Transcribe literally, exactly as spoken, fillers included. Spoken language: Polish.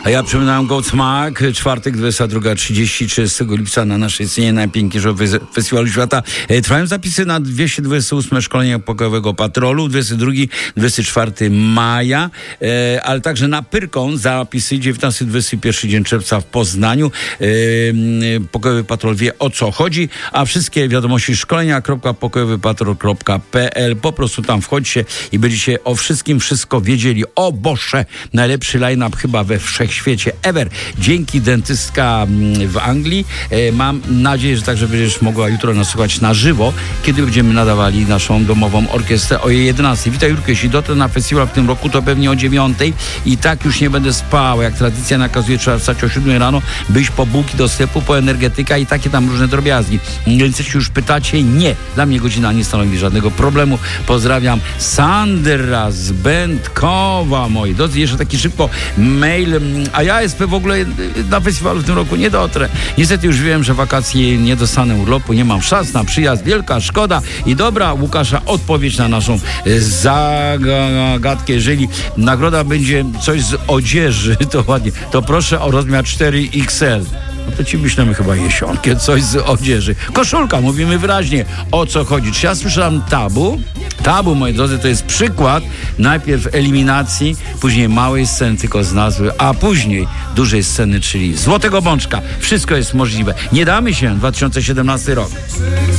A ja przypominam Godsmack, czwartek, dwudziesta druga trzydzieści, trzydziestego lipca na naszej scenie najpiękniejszego festiwalu świata. Trwają zapisy na dwieście dwudzieste ósme szkolenia pokojowego patrolu, dwudziestego drugiego dwudziestego czwartego maja, e, ale także na Pyrkon zapisy dziewiętnasty dwudziesty pierwszy dzień czerwca w Poznaniu. E, Pokojowy Patrol wie, o co chodzi, a wszystkie wiadomości szkolenia kropka pokojowy patrol kropka p l. Po prostu tam wchodźcie i będziecie o wszystkim wszystko wiedzieli. O Boże, najlepszy line-up chyba we wszechświecie ever. Dzięki, dentystka w Anglii. E, mam nadzieję, że także będziesz mogła jutro nas słuchać na żywo, kiedy będziemy nadawali naszą domową orkiestrę o jedenastej. Witaj, Jurku, jeśli dotrę na festiwal w tym roku, to pewnie o dziewiątej i tak już nie będę spał. Jak tradycja nakazuje, trzeba wstać o siódmej rano, byś po bułki do sklepu, po energetyka i takie tam różne drobiazgi. Więc jeśli już pytacie, nie. Dla mnie godzina nie stanowi żadnego problemu. Pozdrawiam Sandra z Będkowa, moi drodzy. Jeszcze taki szybko mail. A ja S P w ogóle na festiwalu w tym roku nie dotrę. Niestety już wiem, że wakacje nie dostanę urlopu, nie mam szans na przyjazd. Wielka szkoda. I dobra, Łukasza, odpowiedź na naszą zagadkę. Jeżeli nagroda będzie coś z odzieży, to ładnie, to proszę o rozmiar cztery X L. No to ci myślimy chyba jesionkie, coś z odzieży. Koszulka, mówimy wyraźnie, o co chodzi. Czy ja słyszałem tabu? Tabu, moi drodzy, to jest przykład najpierw eliminacji, później małej sceny tylko z nazwy, a później dużej sceny, czyli Złotego Bączka. Wszystko jest możliwe. Nie damy się, dwa tysiące siedemnasty rok.